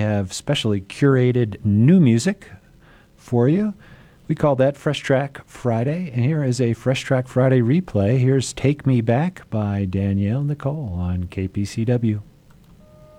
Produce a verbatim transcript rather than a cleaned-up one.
have specially curated new music for you. We call that Fresh Track Friday, and here is a Fresh Track Friday replay. Here's Take Me Back by Danielle Nicole on K P C W.